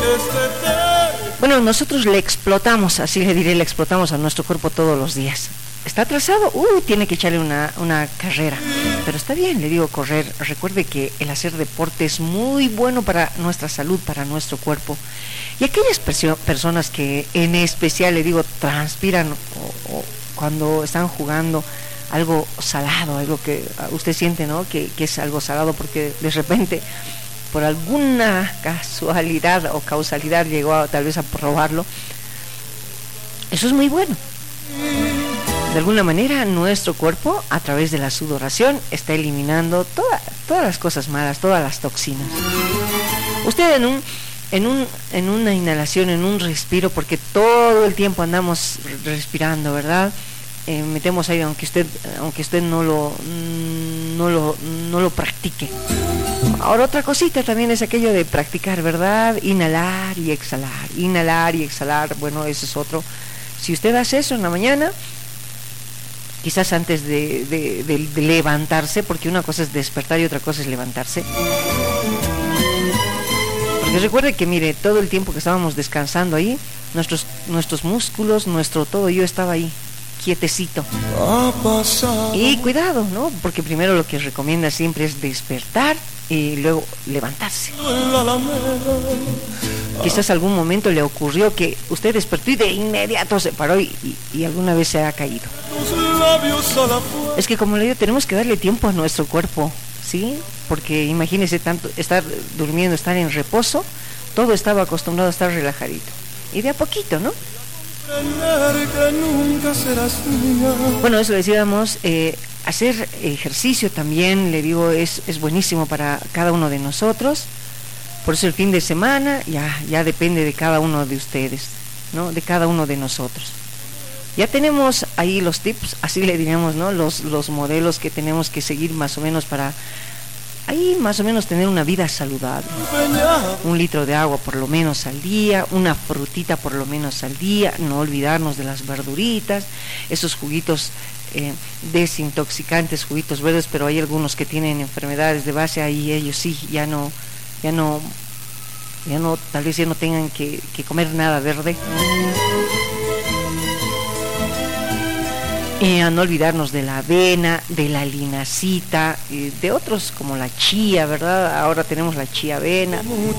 Bueno, nosotros le explotamos, así le diré, le explotamos a nuestro cuerpo todos los días. ¿Está atrasado? Tiene que echarle una carrera. Pero está bien, le digo, correr. Recuerde que el hacer deporte es muy bueno para nuestra salud, para nuestro cuerpo. Y aquellas personas que en especial, le digo, transpiran o cuando están jugando algo salado, algo que usted siente, ¿no? Que es algo salado porque de repente, por alguna casualidad o causalidad, llegó tal vez a probarlo. Eso es muy bueno. De alguna manera nuestro cuerpo, a través de la sudoración, está eliminando todas las cosas malas, todas las toxinas. Usted en una inhalación, en un respiro, porque todo el tiempo andamos respirando, ¿verdad? Metemos aire aunque usted no lo practique. Ahora otra cosita también es aquello de practicar, ¿verdad? Inhalar y exhalar. Bueno, ese es otro. Si usted hace eso en la mañana, quizás antes de levantarse, porque una cosa es despertar y otra cosa es levantarse. Porque recuerde que, mire, todo el tiempo que estábamos descansando ahí, nuestros músculos, nuestro todo, yo estaba ahí, quietecito. Y cuidado, ¿no? Porque primero lo que recomienda siempre es despertar y luego levantarse. Quizás algún momento le ocurrió que usted despertó y de inmediato se paró y alguna vez se ha caído. Es que, como le digo, tenemos que darle tiempo a nuestro cuerpo, ¿sí? Porque imagínese tanto estar durmiendo, estar en reposo, todo estaba acostumbrado a estar relajadito. Y de a poquito, ¿no? Bueno, eso decíamos, hacer ejercicio también, le digo, es buenísimo para cada uno de nosotros. Por eso el fin de semana ya depende de cada uno de ustedes, ¿no? De cada uno de nosotros. Ya tenemos ahí los tips, así le diríamos, ¿no? Los modelos que tenemos que seguir más o menos para ahí más o menos tener una vida saludable. 1 litro de agua por lo menos al día, una frutita por lo menos al día, no olvidarnos de las verduritas, esos juguitos desintoxicantes, juguitos verdes, pero hay algunos que tienen enfermedades de base, ahí ellos sí, ya no, tal vez ya no tengan que comer nada verde. A no olvidarnos de la avena, de la linacita, de otros como la chía, ¿verdad? Ahora tenemos la chía avena.